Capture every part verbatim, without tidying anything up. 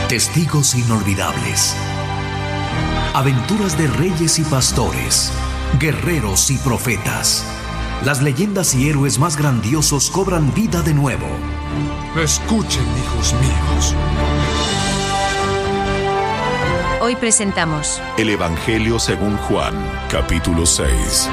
Testigos inolvidables. Aventuras de reyes y pastores, guerreros y profetas. Las leyendas y héroes más grandiosos cobran vida de nuevo. Escuchen, hijos míos. Hoy presentamos El Evangelio según Juan, capítulo seis.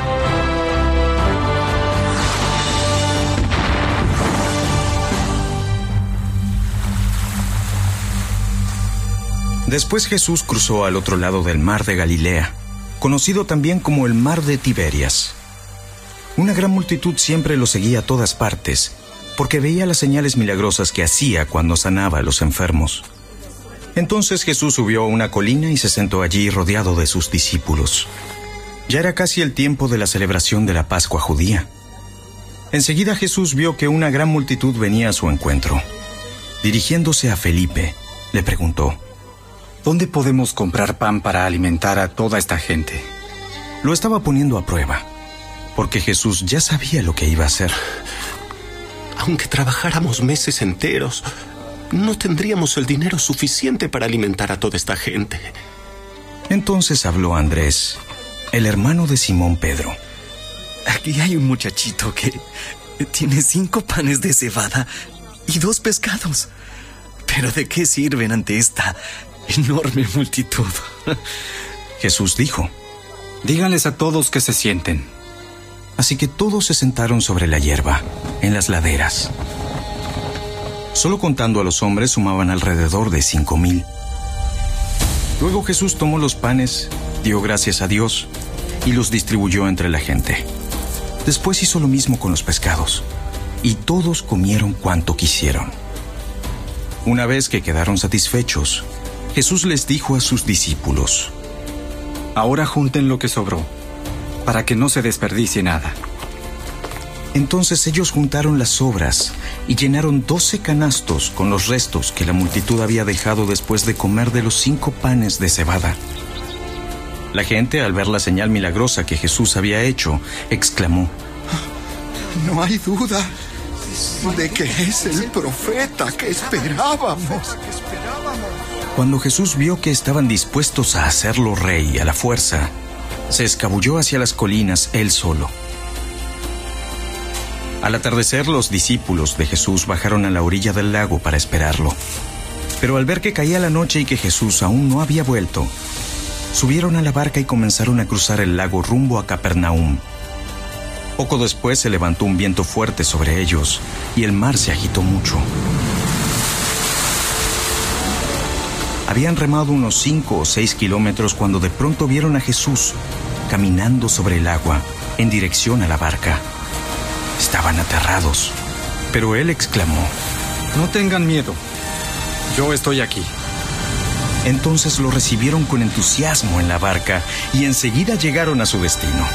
Después Jesús cruzó al otro lado del mar de Galilea, conocido también como el mar de Tiberias. Una gran multitud siempre lo seguía a todas partes, porque veía las señales milagrosas que hacía cuando sanaba a los enfermos. Entonces Jesús subió a una colina y se sentó allí rodeado de sus discípulos. Ya era casi el tiempo de la celebración de la Pascua judía. Enseguida Jesús vio que una gran multitud venía a su encuentro. Dirigiéndose a Felipe, le preguntó: ¿Dónde podemos comprar pan para alimentar a toda esta gente? Lo estaba poniendo a prueba, porque Jesús ya sabía lo que iba a hacer. Aunque trabajáramos meses enteros, no tendríamos el dinero suficiente para alimentar a toda esta gente. Entonces habló Andrés, el hermano de Simón Pedro. Aquí hay un muchachito que tiene cinco panes de cebada y dos pescados. ¿Pero de qué sirven ante esta enorme multitud? Jesús dijo: díganles a todos que se sienten. Así que todos se sentaron sobre la hierba, en las laderas. Solo contando a los hombres sumaban alrededor de cinco mil. Luego Jesús tomó los panes, dio gracias a Dios y los distribuyó entre la gente. Después hizo lo mismo con los pescados, y todos comieron cuanto quisieron. Una vez que quedaron satisfechos, Jesús les dijo a sus discípulos: ahora junten lo que sobró, para que no se desperdicie nada. Entonces ellos juntaron las sobras y llenaron doce canastos con los restos que la multitud había dejado después de comer de los cinco panes de cebada. La gente, al ver la señal milagrosa que Jesús había hecho, exclamó: no hay duda de que es el profeta que esperábamos. Cuando Jesús vio que estaban dispuestos a hacerlo rey a la fuerza, se escabulló hacia las colinas él solo. Al atardecer, los discípulos de Jesús bajaron a la orilla del lago para esperarlo. Pero al ver que caía la noche y que Jesús aún no había vuelto, subieron a la barca y comenzaron a cruzar el lago rumbo a Capernaum. Poco después se levantó un viento fuerte sobre ellos y el mar se agitó mucho. Habían remado unos cinco o seis kilómetros cuando de pronto vieron a Jesús caminando sobre el agua en dirección a la barca. Estaban aterrados, pero él exclamó: no tengan miedo, yo estoy aquí. Entonces lo recibieron con entusiasmo en la barca y enseguida llegaron a su destino.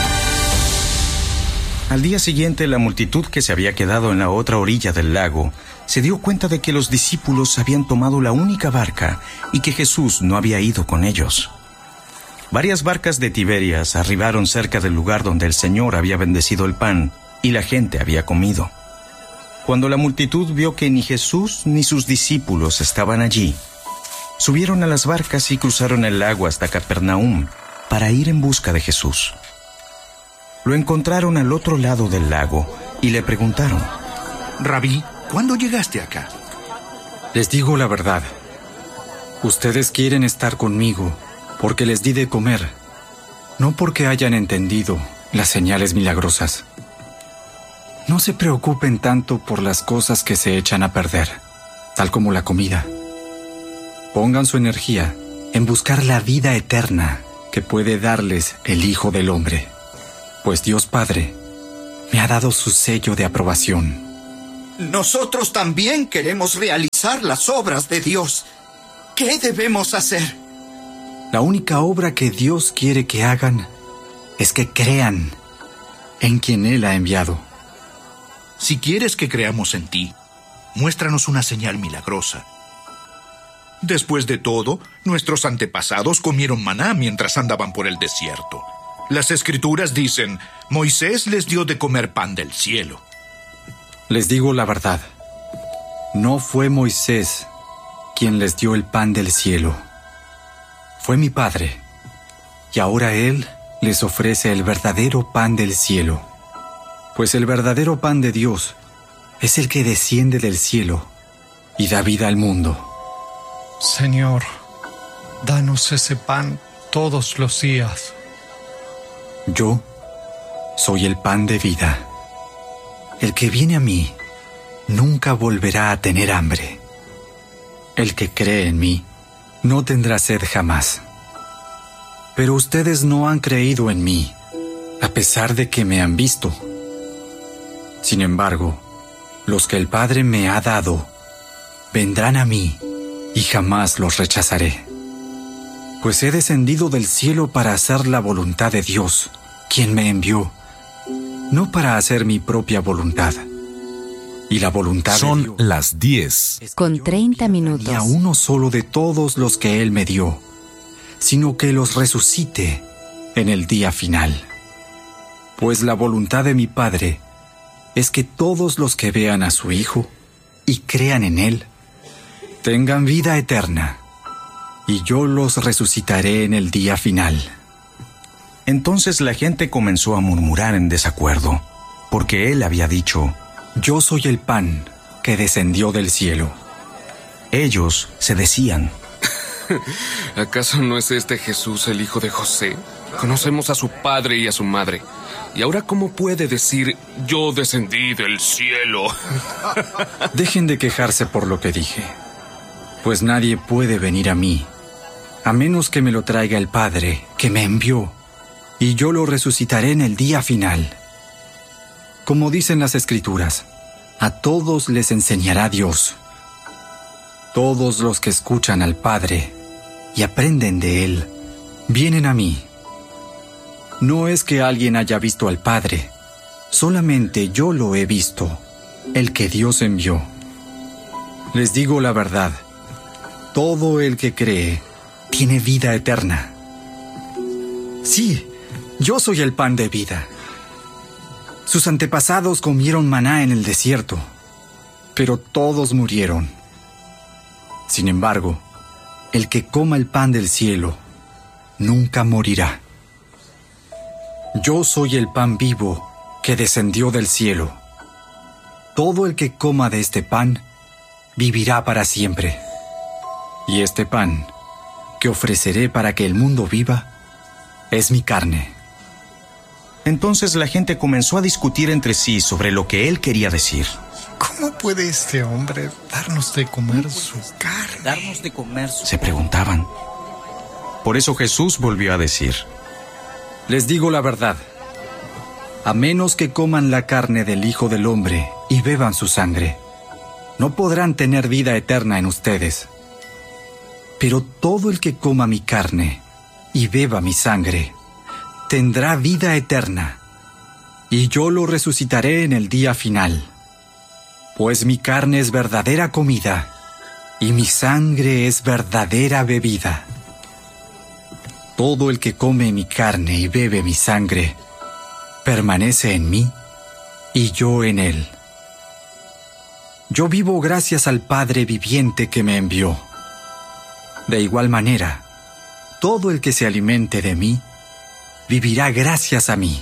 Al día siguiente, la multitud que se había quedado en la otra orilla del lago se dio cuenta de que los discípulos habían tomado la única barca y que Jesús no había ido con ellos. Varias barcas de Tiberias arribaron cerca del lugar donde el Señor había bendecido el pan y la gente había comido. Cuando la multitud vio que ni Jesús ni sus discípulos estaban allí, subieron a las barcas y cruzaron el lago hasta Capernaum para ir en busca de Jesús. Lo encontraron al otro lado del lago y le preguntaron: Rabí, ¿cuándo llegaste acá? Les digo la verdad. Ustedes quieren estar conmigo porque les di de comer, no porque hayan entendido las señales milagrosas. No se preocupen tanto por las cosas que se echan a perder, tal como la comida. Pongan su energía en buscar la vida eterna que puede darles el Hijo del Hombre, pues Dios Padre me ha dado su sello de aprobación. Nosotros también queremos realizar las obras de Dios. ¿Qué debemos hacer? La única obra que Dios quiere que hagan es que crean en quien Él ha enviado. Si quieres que creamos en ti, muéstranos una señal milagrosa. Después de todo, nuestros antepasados comieron maná mientras andaban por el desierto. Las Escrituras dicen: Moisés les dio de comer pan del cielo. Les digo la verdad. No fue Moisés quien les dio el pan del cielo. Fue mi Padre, y ahora Él les ofrece el verdadero pan del cielo. Pues el verdadero pan de Dios es el que desciende del cielo y da vida al mundo. Señor, danos ese pan todos los días. Yo soy el pan de vida. El que viene a mí nunca volverá a tener hambre. El que cree en mí no tendrá sed jamás. Pero ustedes no han creído en mí, a pesar de que me han visto. Sin embargo, los que el Padre me ha dado vendrán a mí y jamás los rechazaré. Pues he descendido del cielo para hacer la voluntad de Dios, quien me envió, no para hacer mi propia voluntad. Y la voluntad Son de Dios las diez. Con treinta minutos. y a uno solo de todos los que Él me dio, sino que los resucite en el día final. Pues la voluntad de mi Padre es que todos los que vean a su Hijo y crean en Él tengan vida eterna, y yo los resucitaré en el día final. Entonces la gente comenzó a murmurar en desacuerdo, porque él había dicho: Yo soy el pan que descendió del cielo. Ellos se decían: ¿Acaso no es este Jesús el hijo de José? Conocemos a su padre y a su madre. ¿Y ahora cómo puede decir, yo descendí del cielo? Dejen de quejarse por lo que dije, pues nadie puede venir a mí, a menos que me lo traiga el Padre que me envió, y yo lo resucitaré en el día final. Como dicen las Escrituras, a todos les enseñará Dios. Todos los que escuchan al Padre y aprenden de Él, vienen a mí. No es que alguien haya visto al Padre, solamente yo lo he visto, el que Dios envió. Les digo la verdad, todo el que cree tiene vida eterna. Sí, yo soy el pan de vida. Sus antepasados comieron maná en el desierto, pero todos murieron. Sin embargo, el que coma el pan del cielo nunca morirá. Yo soy el pan vivo que descendió del cielo. Todo el que coma de este pan vivirá para siempre. Y este pan que ofreceré para que el mundo viva es mi carne. Entonces la gente comenzó a discutir entre sí sobre lo que él quería decir. ¿Cómo puede este hombre darnos de comer su carne? Darnos de comer su... Se preguntaban. Por eso Jesús volvió a decir: Les digo la verdad, a menos que coman la carne del Hijo del Hombre y beban su sangre, no podrán tener vida eterna en ustedes. Pero todo el que coma mi carne y beba mi sangre, tendrá vida eterna, y yo lo resucitaré en el día final. Pues mi carne es verdadera comida, y mi sangre es verdadera bebida. Todo el que come mi carne y bebe mi sangre, permanece en mí, y yo en él. Yo vivo gracias al Padre viviente que me envió. De igual manera, todo el que se alimente de mí, vivirá gracias a mí.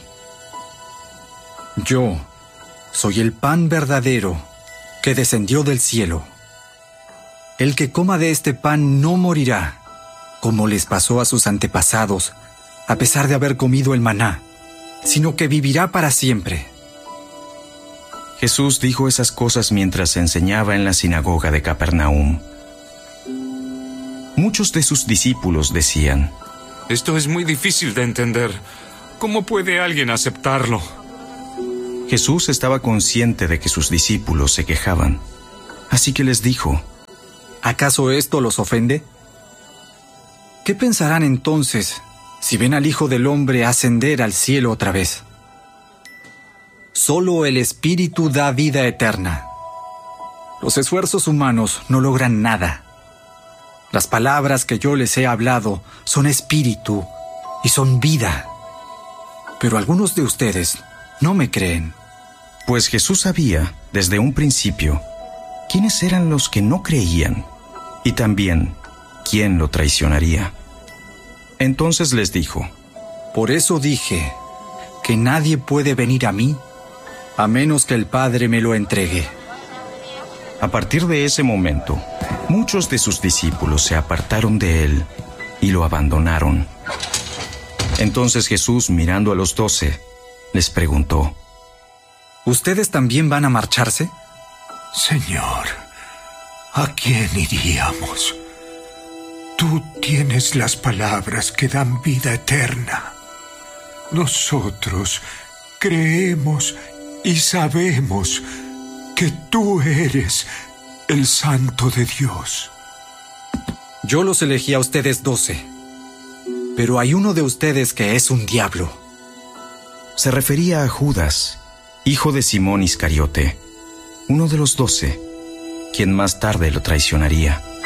Yo soy el pan verdadero que descendió del cielo. El que coma de este pan no morirá, como les pasó a sus antepasados, a pesar de haber comido el maná, sino que vivirá para siempre. Jesús dijo esas cosas mientras enseñaba en la sinagoga de Capernaum. Muchos de sus discípulos decían: Esto es muy difícil de entender. ¿Cómo puede alguien aceptarlo? Jesús estaba consciente de que sus discípulos se quejaban, así que les dijo: ¿Acaso esto los ofende? ¿Qué pensarán entonces si ven al Hijo del Hombre ascender al cielo otra vez? Solo el Espíritu da vida eterna. Los esfuerzos humanos no logran nada. Las palabras que yo les he hablado son espíritu y son vida. Pero algunos de ustedes no me creen. Pues Jesús sabía, desde un principio, quiénes eran los que no creían y también quién lo traicionaría. Entonces les dijo: Por eso dije que nadie puede venir a mí a menos que el Padre me lo entregue. A partir de ese momento, muchos de sus discípulos se apartaron de él y lo abandonaron. Entonces Jesús, mirando a los doce, les preguntó: ¿Ustedes también van a marcharse? Señor, ¿a quién iríamos? Tú tienes las palabras que dan vida eterna. Nosotros creemos y sabemos que tú eres el Santo de Dios. Yo los elegí a ustedes doce, pero hay uno de ustedes que es un diablo. Se refería a Judas, hijo de Simón Iscariote, uno de los doce, quien más tarde lo traicionaría.